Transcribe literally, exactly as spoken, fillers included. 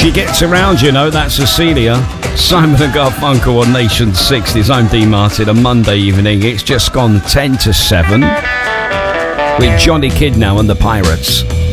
She gets around, you know, that's Cecilia. Simon and Garfunkel on Nation sixties. I'm Dean Martin. A Monday evening. It's just gone ten to seven. With Johnny Kidd now and the Pirates.